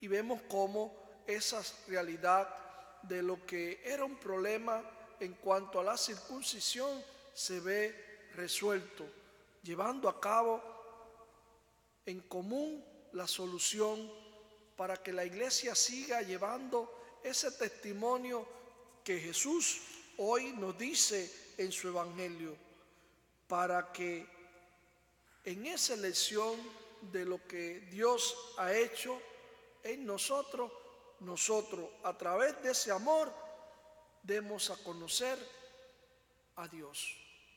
Y vemos cómo esa realidad de lo que era un problema en cuanto a la circuncisión se ve resuelto, llevando a cabo en común la solución para que la iglesia siga llevando ese testimonio que Jesús hoy nos dice en su evangelio, para que en esa lección de lo que Dios ha hecho en nosotros a través de ese amor demos a conocer a Dios.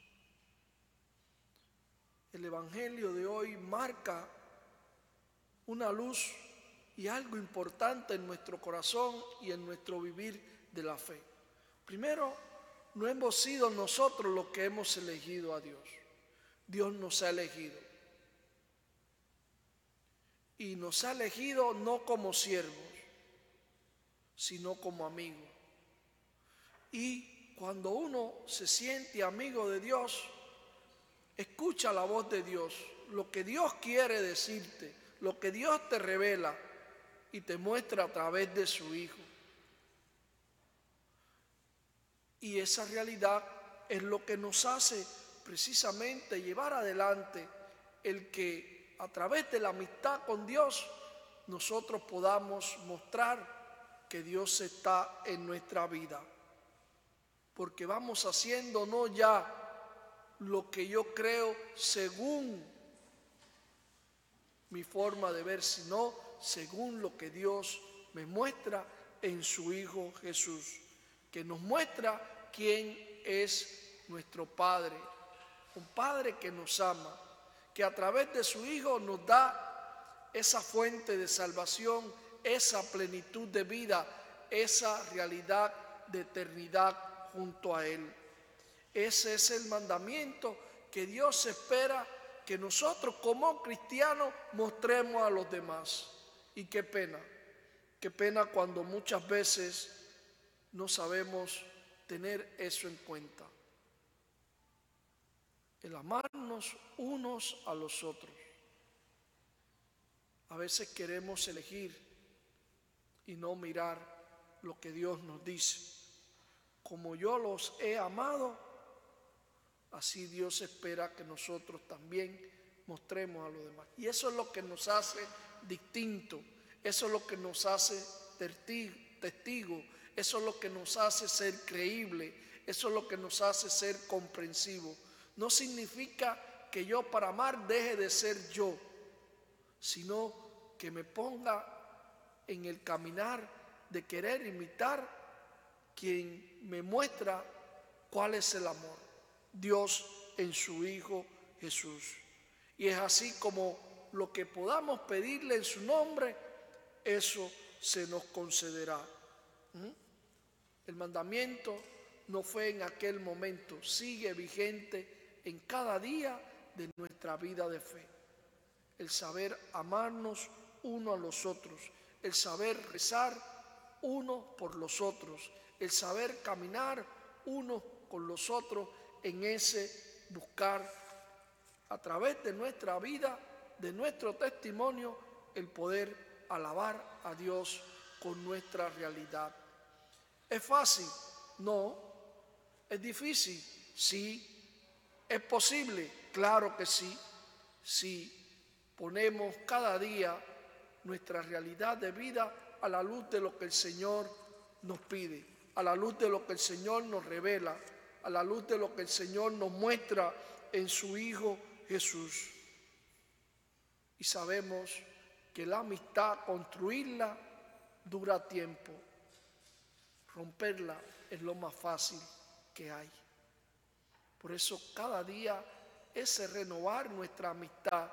El evangelio de hoy marca una luz y algo importante en nuestro corazón y en nuestro vivir de la fe. Primero, no hemos sido nosotros los que hemos elegido a Dios. Dios nos ha elegido. Y nos ha elegido no como siervos, sino como amigos. Y cuando uno se siente amigo de Dios, escucha la voz de Dios, lo que Dios quiere decirte, lo que Dios te revela y te muestra a través de su Hijo. Y esa realidad es lo que nos hace precisamente llevar adelante el que a través de la amistad con Dios nosotros podamos mostrar que Dios está en nuestra vida. Porque vamos haciendo no ya lo que yo creo según mi forma de ver, sino según lo que Dios me muestra en su Hijo Jesús, que nos muestra quién es nuestro Padre, un Padre que nos ama, que a través de su Hijo nos da esa fuente de salvación, esa plenitud de vida, esa realidad de eternidad junto a Él. Ese es el mandamiento que Dios espera que nosotros como cristianos mostremos a los demás. Y qué pena cuando muchas veces no sabemos tener eso en cuenta. El amarnos unos a los otros. A veces queremos elegir y no mirar lo que Dios nos dice. Como yo los he amado, así Dios espera que nosotros también mostremos a los demás. Y eso es lo que nos hace distintos, eso es lo que nos hace testigos, eso es lo que nos hace ser creíbles, eso es lo que nos hace ser comprensivos. No significa que yo para amar deje de ser yo, sino que me ponga en el caminar de querer imitar quien me muestra cuál es el amor, Dios en su Hijo Jesús. Y es así como lo que podamos pedirle en su nombre, eso se nos concederá. El mandamiento no fue en aquel momento, sigue vigente en cada día de nuestra vida de fe. El saber amarnos uno a los otros, el saber rezar uno por los otros, el saber caminar uno con los otros en ese buscar a través de nuestra vida, de nuestro testimonio, el poder alabar a Dios con nuestra realidad. ¿Es fácil? No. ¿Es difícil? Sí. ¿Es posible? Claro que sí. Sí. Ponemos cada día nuestra realidad de vida a la luz de lo que el Señor nos pide, a la luz de lo que el Señor nos revela, a la luz de lo que el Señor nos muestra en su Hijo Jesús. Y sabemos que la amistad, construirla, dura tiempo. Romperla es lo más fácil que hay. Por eso cada día ese renovar nuestra amistad,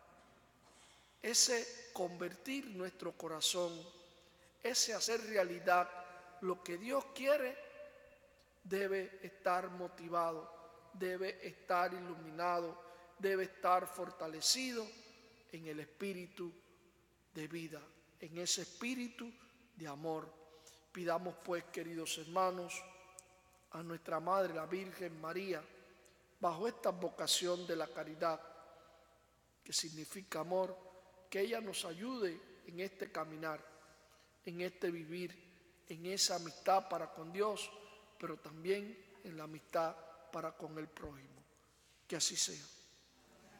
ese convertir nuestro corazón, ese hacer realidad lo que Dios quiere, debe estar motivado, debe estar iluminado, debe estar fortalecido en el espíritu de vida, en ese espíritu de amor. Pidamos pues, queridos hermanos, a nuestra Madre, la Virgen María, bajo esta vocación de la caridad, que significa amor, que ella nos ayude en este caminar, en este vivir, en esa amistad para con Dios, pero también en la amistad para con el prójimo. Que así sea.